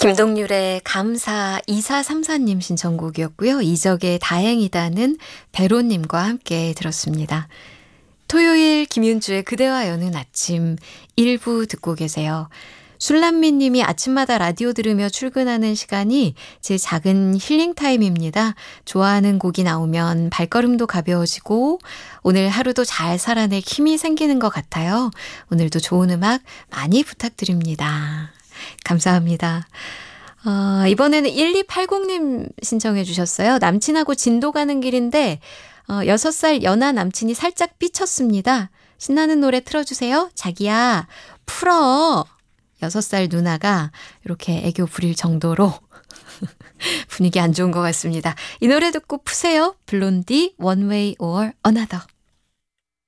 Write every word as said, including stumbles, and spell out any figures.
김동률의 감사 이사삼사님 신청곡이었고요. 이적의 다행이다는 배로님과 함께 들었습니다. 토요일 김윤주의 그대와 여는 아침 일부 듣고 계세요. 술람미님이 아침마다 라디오 들으며 출근하는 시간이 제 작은 힐링타임입니다. 좋아하는 곡이 나오면 발걸음도 가벼워지고 오늘 하루도 잘 살아낼 힘이 생기는 것 같아요. 오늘도 좋은 음악 많이 부탁드립니다. 감사합니다. 어, 이번에는 일이팔공님 신청해 주셨어요. 남친하고 진도 가는 길인데 어, 여섯 살 연하 남친이 살짝 삐쳤습니다. 신나는 노래 틀어주세요. 자기야 풀어. 여섯 살 누나가 이렇게 애교 부릴 정도로 분위기 안 좋은 것 같습니다. 이 노래 듣고 푸세요. 블론디 One Way or Another.